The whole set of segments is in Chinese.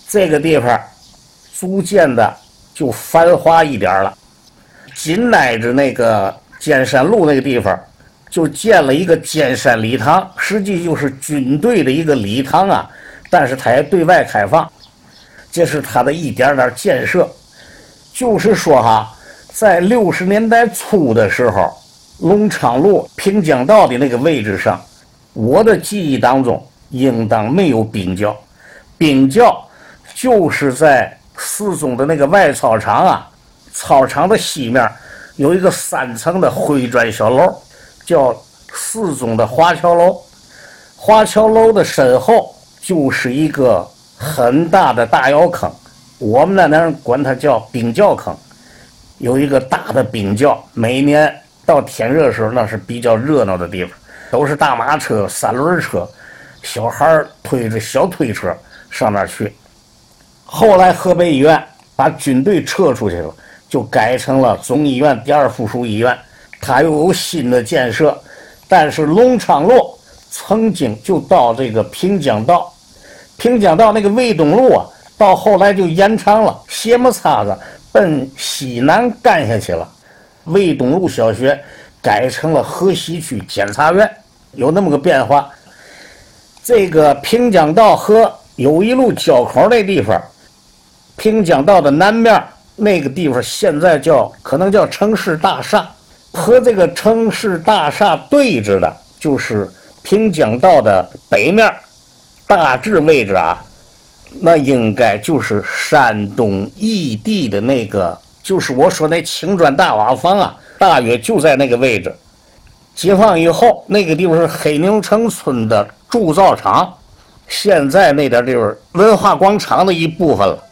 这个地方逐渐的就繁华一点了。紧挨着那个尖山路那个地方，就建了一个尖山礼堂，实际就是军队的一个礼堂啊，但是它也对外开放。这是它的一点点建设。就是说哈，在60年代初的时候，隆昌路平江道的那个位置上，我的记忆当中应当没有冰窖。冰窖就是在四中的那个外操场啊，操场的西面有一个3层的灰砖小楼，叫四中的华侨楼。华侨楼的身后就是一个很大的大窑坑，我们那人管它叫冰窖坑。有一个大的冰窖，每年到天热的时候，那是比较热闹的地方，都是大马车、3轮车，小孩推着小推车上那儿去。后来河北医院把军队撤出去了，就改成了总医院第2附属医院，它又有新的建设。但是隆昌路曾经就到这个平江道，平江道那个卫东路啊，到后来就延长了，斜么擦子奔西南干下去了。卫东路小学改成了河西区检察院，有那么个变化。这个平江道和友谊路交口那地方，平江道的南面那个地方现在可能叫城市大厦，和这个城市大厦对着的就是平江道的北面，大致位置啊，那应该就是山东义地的那个，就是我说那青砖大瓦房啊，大约就在那个位置。解放以后，那个地方是黑牛城村的铸造厂，现在那点地方文化广场的一部分了。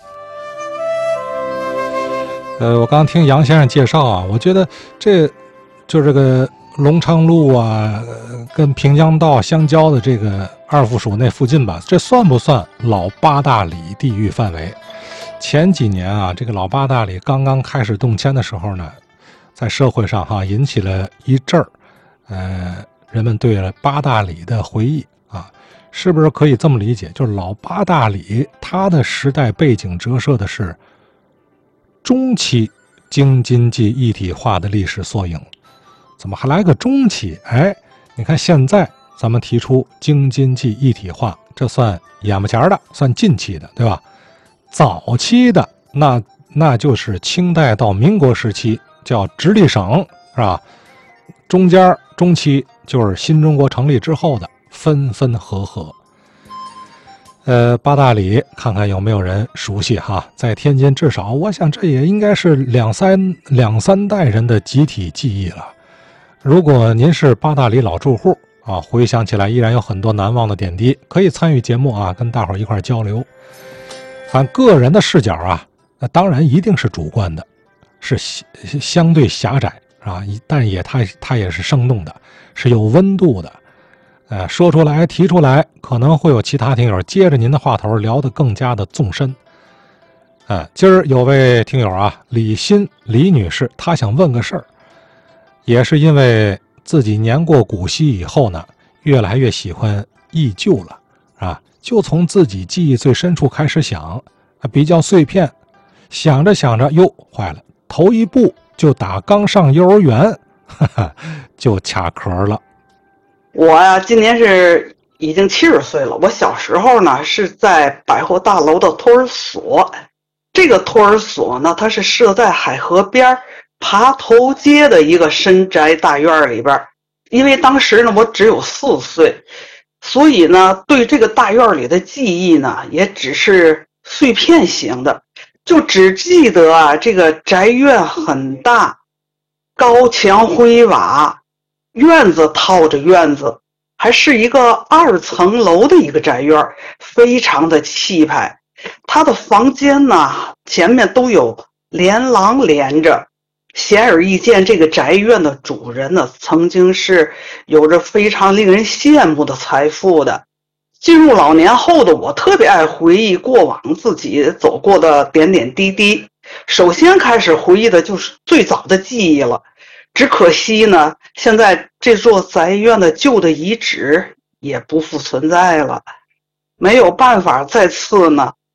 我刚听杨先生介绍啊，我觉得这个隆昌路啊，跟平江道相交的这个2附属那附近吧，这算不算老八大里地域范围？前几年啊，这个老八大里刚刚开始动迁的时候呢，在社会上引起了一阵儿人们对了八大里的回忆啊，是不是可以这么理解？就是老八大里它的时代背景折射的是中期京津冀一体化的历史缩影。怎么还来个中期？你看现在咱们提出京津冀一体化，这算眼巴前的，算近期的，对吧？早期的那就是清代到民国时期，叫直隶省，是吧？中期就是新中国成立之后的分分合合。八大里看看有没有人熟悉哈，在天津至少我想这也应该是两三代人的集体记忆了。如果您是八大里老住户啊，回想起来依然有很多难忘的点滴，可以参与节目啊，跟大伙儿一块交流。按个人的视角啊，那当然一定是主观的，是相对狭窄啊，但它也是生动的，是有温度的。说出来提出来，可能会有其他听友接着您的话头聊得更加的纵深。今儿有位听友啊，李女士，她想问个事儿，也是因为自己年过古稀以后呢，越来越喜欢忆旧了啊，就从自己记忆最深处开始想，比较碎片，想着想着，哟，坏了，头一步就打刚上幼儿园，就卡壳了。 我呀，今年是已经70岁了。我小时候呢是在百货大楼的托儿所，这个托儿所呢，它是设在海河边爬头街的一个深宅大院里边。因为当时呢我只有4岁，所以呢对这个大院里的记忆呢也只是碎片型的，就只记得啊这个宅院很大，高墙灰瓦，院子套着院子，还是一个2层楼的一个宅院，非常的气派。它的房间呢前面都有连廊连着，显而易见这个宅院的主人呢曾经是有着非常令人羡慕的财富的。进入老年后的我特别爱回忆过往自己走过的点点滴滴，首先开始回忆的就是最早的记忆了。只可惜呢，现在这座宅院的旧的遗址也不复存在了，没有办法再次呢